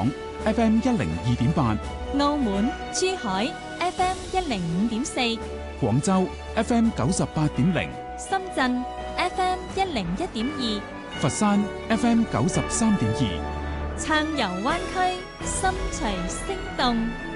港 FM 102.8， 澳門、珠海 FM 105.4， 廣州 FM 98.0， 深圳 FM 101.2， 佛山 FM 93.2， 暢遊灣區，心隨聲動。